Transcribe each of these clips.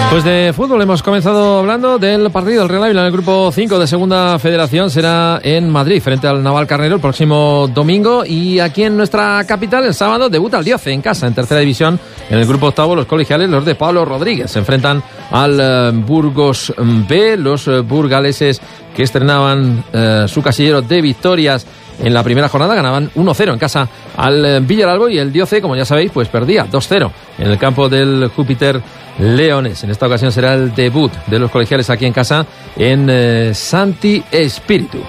Pues de fútbol hemos comenzado hablando del partido del Real Ávila en el grupo 5 de Segunda Federación. Será en Madrid frente al Navalcarnero el próximo domingo, y aquí en nuestra capital el sábado debuta el Dioce en casa en tercera división. En el grupo octavo los colegiales, los de Pablo Rodríguez, se enfrentan al Burgos B, los burgaleses que estrenaban su casillero de victorias en la primera jornada, ganaban 1-0 en casa al Villaralbo, y el Dioce, como ya sabéis, pues perdía 2-0 en el campo del Júpiter Leones. En esta ocasión será el debut de los colegiales aquí en casa en Santi Espíritu.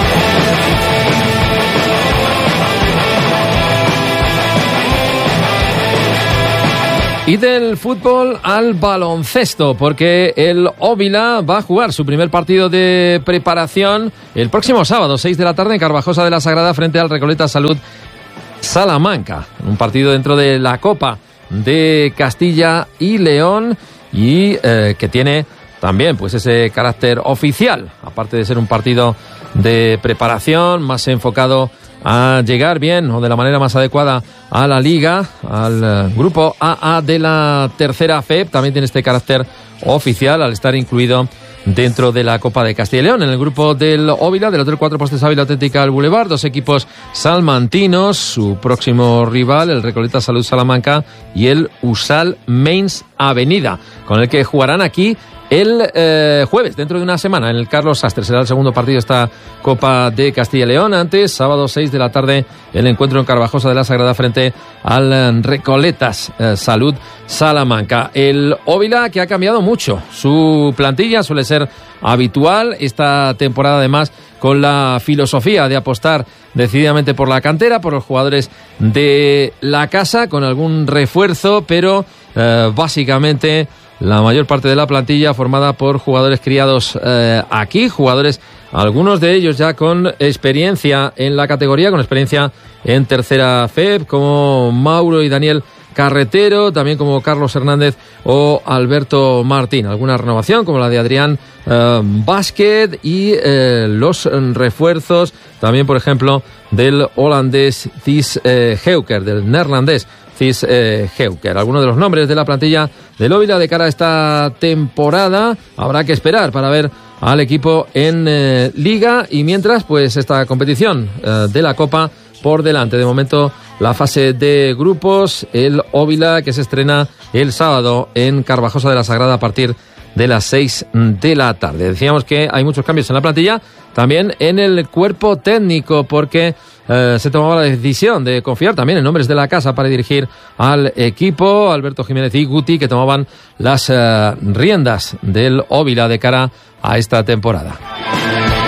Y del fútbol al baloncesto, porque el Óvila va a jugar su primer partido de preparación el próximo sábado, 6 de la tarde, en Carvajosa de la Sagrada, frente al Recoleta Salud Salamanca. Un partido dentro de la Copa de Castilla y León, y que tiene también pues ese carácter oficial, aparte de ser un partido de preparación más enfocado a llegar bien o de la manera más adecuada a la Liga, al grupo AA de la tercera FEP. También tiene este carácter oficial al estar incluido dentro de la Copa de Castilla y León. En el grupo del Óvila, del Hotel Cuatro Postes Ávila Auténtica del Boulevard, dos equipos salmantinos, su próximo rival, el Recoleta Salud Salamanca y el USAL Mainz Avenida, con el que jugarán aquí el jueves, dentro de una semana, en el Carlos Sastre. Será el segundo partido de esta Copa de Castilla y León. Antes, sábado 6 de la tarde, el encuentro en Carvajosa de la Sagrada frente al Recoletas Salud Salamanca. El Óvila, que ha cambiado mucho su plantilla, suele ser habitual esta temporada, además con la filosofía de apostar decididamente por la cantera, por los jugadores de la casa, con algún refuerzo, pero básicamente la mayor parte de la plantilla formada por jugadores criados aquí, jugadores, algunos de ellos ya con experiencia en la categoría, con experiencia en tercera FEP, como Mauro y Daniel Carretero, también como Carlos Hernández o Alberto Martín. Alguna renovación como la de Adrián Vázquez, y los refuerzos también, por ejemplo, del holandés Thijs Heuker, del neerlandés Thijs Heuker. Algunos de los nombres de la plantilla del Óvila de cara a esta temporada. Habrá que esperar para ver al equipo en Liga, y mientras, pues esta competición de la Copa por delante. De momento, la fase de grupos, el Óvila, que se estrena el sábado en Carvajosa de la Sagrada a partir de las 6 de la tarde. Decíamos que hay muchos cambios en la plantilla, también en el cuerpo técnico, porque se tomaba la decisión de confiar también en nombres de la casa para dirigir al equipo. Alberto Jiménez y Guti, que tomaban las riendas del Óvila de cara a esta temporada.